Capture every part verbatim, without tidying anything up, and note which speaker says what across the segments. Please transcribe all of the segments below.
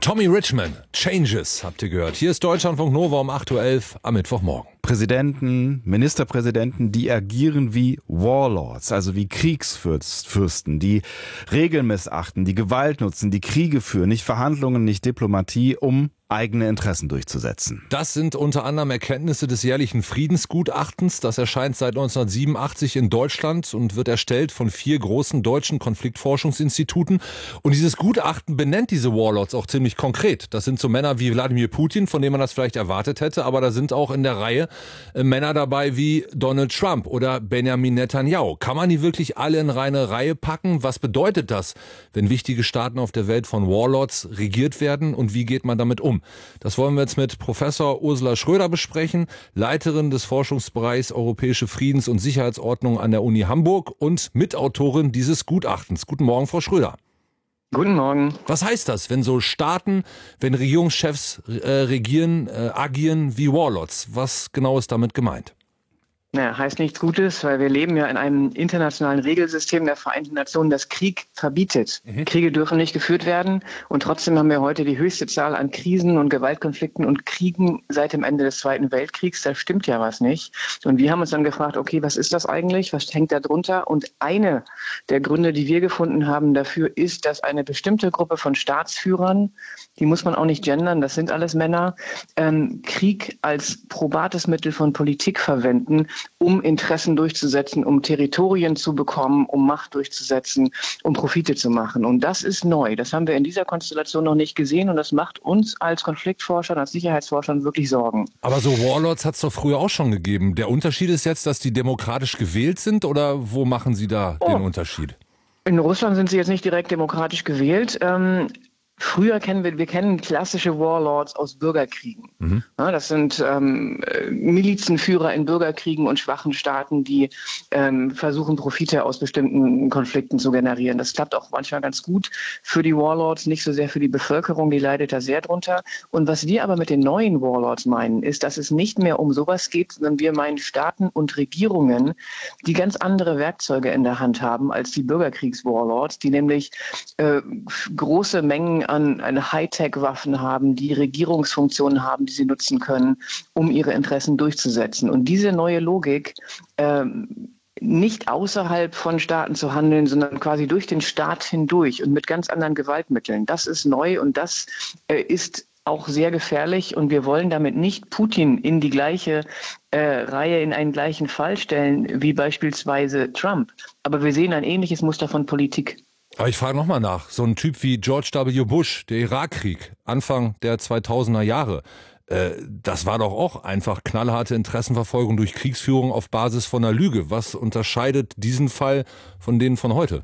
Speaker 1: Tommy Richman, Changes, habt ihr gehört. Hier ist Deutschlandfunk Nova um acht Uhr elf am Mittwochmorgen.
Speaker 2: Präsidenten, Ministerpräsidenten, die agieren wie Warlords, also wie Kriegsfürsten, die Regeln missachten, die Gewalt nutzen, die Kriege führen, nicht Verhandlungen, nicht Diplomatie, um eigene Interessen durchzusetzen.
Speaker 1: Das sind unter anderem Erkenntnisse des jährlichen Friedensgutachtens. Das erscheint seit neunzehnhundertsiebenundachtzig in Deutschland und wird erstellt von vier großen deutschen Konfliktforschungsinstituten. Und dieses Gutachten benennt diese Warlords auch ziemlich konkret. Das sind so Männer wie Wladimir Putin, von denen man das vielleicht erwartet hätte, aber da sind auch in der Reihe äh, Männer dabei wie Donald Trump oder Benjamin Netanyahu. Kann man die wirklich alle in eine Reihe packen? Was bedeutet das, wenn wichtige Staaten auf der Welt von Warlords regiert werden, und wie geht man damit um? Das wollen wir jetzt mit Professor Ursula Schröder besprechen, Leiterin des Forschungsbereichs Europäische Friedens- und Sicherheitsordnung an der Uni Hamburg und Mitautorin dieses Gutachtens. Guten Morgen, Frau Schröder.
Speaker 3: Guten Morgen.
Speaker 1: Was heißt das, wenn so Staaten, wenn Regierungschefs äh, regieren, äh, agieren wie Warlords? Was genau ist damit gemeint?
Speaker 3: Naja, heißt nichts Gutes, weil wir leben ja in einem internationalen Regelsystem der Vereinten Nationen, das Krieg verbietet. Mhm. Kriege dürfen nicht geführt werden, und trotzdem haben wir heute die höchste Zahl an Krisen und Gewaltkonflikten und Kriegen seit dem Ende des Zweiten Weltkriegs. Da stimmt ja was nicht. Und wir haben uns dann gefragt, okay, was ist das eigentlich? Was hängt da drunter? Und eine der Gründe, die wir gefunden haben dafür, ist, dass eine bestimmte Gruppe von Staatsführern, die muss man auch nicht gendern, das sind alles Männer, ähm, Krieg als probates Mittel von Politik verwenden, um Interessen durchzusetzen, um Territorien zu bekommen, um Macht durchzusetzen, um Profite zu machen. Und das ist neu. Das haben wir in dieser Konstellation noch nicht gesehen, und das macht uns als Konfliktforschern, als Sicherheitsforschern wirklich Sorgen.
Speaker 1: Aber so Warlords hat es doch früher auch schon gegeben. Der Unterschied ist jetzt, dass die demokratisch gewählt sind, oder wo machen Sie da oh. den Unterschied?
Speaker 3: In Russland sind sie jetzt nicht direkt demokratisch gewählt. Ähm, Früher kennen wir, wir kennen klassische Warlords aus Bürgerkriegen. Mhm. Ja, das sind ähm, Milizenführer in Bürgerkriegen und schwachen Staaten, die ähm, versuchen, Profite aus bestimmten Konflikten zu generieren. Das klappt auch manchmal ganz gut für die Warlords, nicht so sehr für die Bevölkerung, die leidet da sehr drunter. Und was wir aber mit den neuen Warlords meinen, ist, dass es nicht mehr um sowas geht, sondern wir meinen Staaten und Regierungen, die ganz andere Werkzeuge in der Hand haben als die Bürgerkriegs-Warlords, die nämlich äh, große Mengen an, an Hightech-Waffen haben, die Regierungsfunktionen haben, die sie nutzen können, um ihre Interessen durchzusetzen. Und diese neue Logik, ähm, nicht außerhalb von Staaten zu handeln, sondern quasi durch den Staat hindurch und mit ganz anderen Gewaltmitteln, das ist neu, und das äh, ist auch sehr gefährlich, und wir wollen damit nicht Putin in die gleiche äh, Reihe, in einen gleichen Fall stellen wie beispielsweise Trump. Aber wir sehen ein ähnliches Muster von Politik.
Speaker 1: Aber ich frage nochmal nach, so ein Typ wie George W. Bush, der Irakkrieg, Anfang der zweitausender Jahre, äh, das war doch auch einfach knallharte Interessenverfolgung durch Kriegsführung auf Basis von einer Lüge. Was unterscheidet diesen Fall von denen von heute?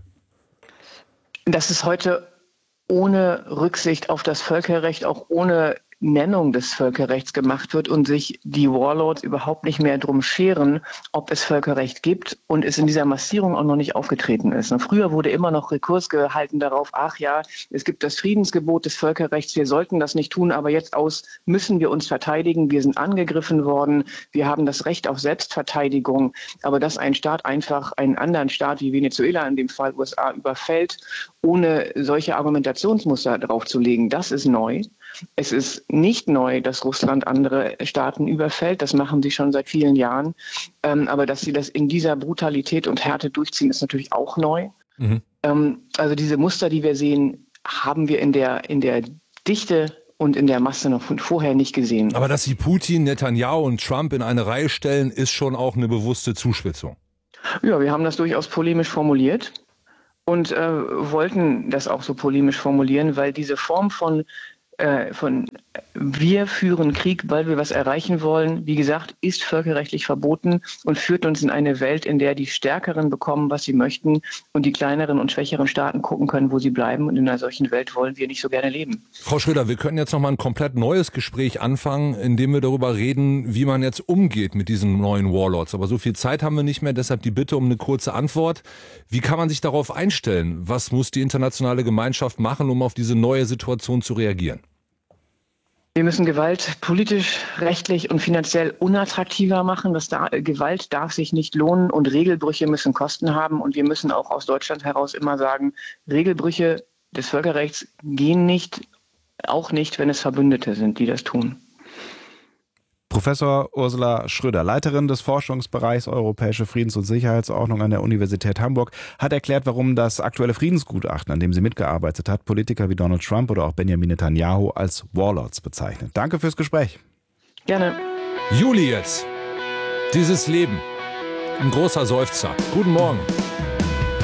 Speaker 3: Das ist heute ohne Rücksicht auf das Völkerrecht, auch ohne Nennung des Völkerrechts gemacht wird und sich die Warlords überhaupt nicht mehr drum scheren, ob es Völkerrecht gibt, und es in dieser Massierung auch noch nicht aufgetreten ist. Und früher wurde immer noch Rekurs gehalten darauf, ach ja, es gibt das Friedensgebot des Völkerrechts, wir sollten das nicht tun, aber jetzt aus müssen wir uns verteidigen, wir sind angegriffen worden, wir haben das Recht auf Selbstverteidigung, aber dass ein Staat einfach einen anderen Staat wie Venezuela, in dem Fall U S A, überfällt, ohne solche Argumentationsmuster draufzulegen, das ist neu. Es ist nicht neu, dass Russland andere Staaten überfällt. Das machen sie schon seit vielen Jahren. Ähm, aber dass sie das in dieser Brutalität und Härte durchziehen, ist natürlich auch neu. Mhm. Ähm, also diese Muster, die wir sehen, haben wir in der, in der Dichte und in der Masse noch von vorher nicht gesehen.
Speaker 1: Aber dass sie Putin, Netanyahu und Trump in eine Reihe stellen, ist schon auch eine bewusste Zuspitzung.
Speaker 3: Ja, wir haben das durchaus polemisch formuliert und äh, wollten das auch so polemisch formulieren, weil diese Form von von wir führen Krieg, weil wir was erreichen wollen, wie gesagt, ist völkerrechtlich verboten und führt uns in eine Welt, in der die Stärkeren bekommen, was sie möchten, und die kleineren und schwächeren Staaten gucken können, wo sie bleiben. Und in einer solchen Welt wollen wir nicht so gerne leben.
Speaker 1: Frau Schröder, wir können jetzt noch mal ein komplett neues Gespräch anfangen, in dem wir darüber reden, wie man jetzt umgeht mit diesen neuen Warlords. Aber so viel Zeit haben wir nicht mehr, deshalb die Bitte um eine kurze Antwort. Wie kann man sich darauf einstellen? Was muss die internationale Gemeinschaft machen, um auf diese neue Situation zu reagieren?
Speaker 3: Wir müssen Gewalt politisch, rechtlich und finanziell unattraktiver machen. Das da, Gewalt darf sich nicht lohnen, und Regelbrüche müssen Kosten haben. Und wir müssen auch aus Deutschland heraus immer sagen, Regelbrüche des Völkerrechts gehen nicht auch nicht, wenn es Verbündete sind, die das tun.
Speaker 2: Professor Ursula Schröder, Leiterin des Forschungsbereichs Europäische Friedens- und Sicherheitsordnung an der Universität Hamburg, hat erklärt, warum das aktuelle Friedensgutachten, an dem sie mitgearbeitet hat, Politiker wie Donald Trump oder auch Benjamin Netanyahu als Warlords bezeichnet. Danke fürs Gespräch.
Speaker 3: Gerne.
Speaker 1: Juli jetzt. Dieses Leben. Ein großer Seufzer. Guten Morgen.